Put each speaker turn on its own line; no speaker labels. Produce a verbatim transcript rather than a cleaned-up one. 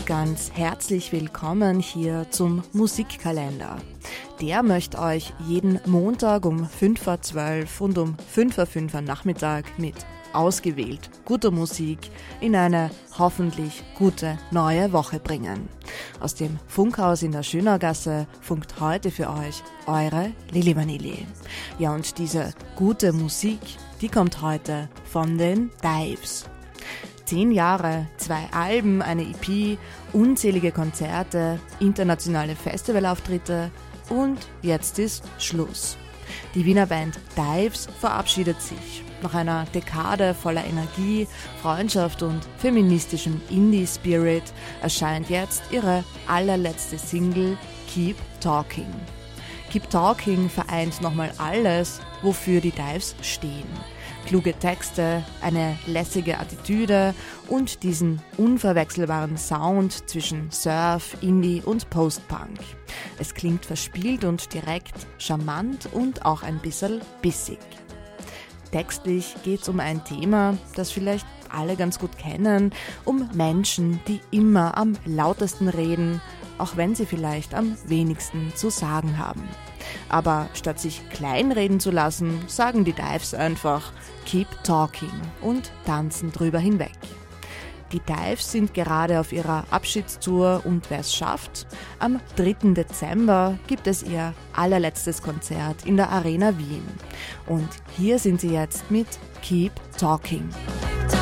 ganz herzlich willkommen hier zum Musikkalender. Der möchte euch jeden Montag um fünf vor zwölf und um fünf vor fünf am Nachmittag mit ausgewählt guter Musik in eine hoffentlich gute neue Woche bringen. Aus dem Funkhaus in der Schönaugasse funkt heute für euch eure Lili Vanilli. Ja, und diese gute Musik, die kommt heute von den Dives. Zehn Jahre, zwei Alben, eine E P, unzählige Konzerte, internationale Festivalauftritte und jetzt ist Schluss. Die Wiener Band Dives verabschiedet sich. Nach einer Dekade voller Energie, Freundschaft und feministischem Indie-Spirit erscheint jetzt ihre allerletzte Single Keep Talking. Keep Talking vereint nochmal alles, wofür die Dives stehen. Kluge Texte, eine lässige Attitüde und diesen unverwechselbaren Sound zwischen Surf, Indie und Post-Punk. Es klingt verspielt und direkt, charmant und auch ein bisschen bissig. Textlich geht es um ein Thema, das vielleicht alle ganz gut kennen, um Menschen, die immer am lautesten reden, auch wenn sie vielleicht am wenigsten zu sagen haben. Aber statt sich kleinreden zu lassen, sagen die Dives einfach Keep Talking und tanzen drüber hinweg. Die Dives sind gerade auf ihrer Abschiedstour und wer es schafft, am dritten Dezember gibt es ihr allerletztes Konzert in der Arena Wien. Und hier sind sie jetzt mit Keep Talking.